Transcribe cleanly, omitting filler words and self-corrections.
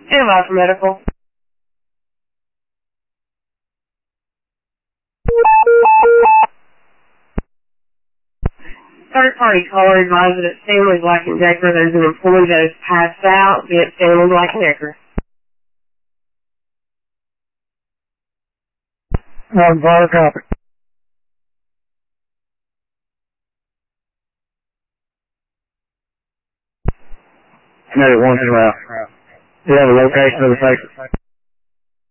Analyze for medical. Third-party caller advised that at Stanley Black & Decker there's an employee that has passed out. Be at Stanley Black & Decker. Fire copy. Another one as well. Do you have a location of the patient?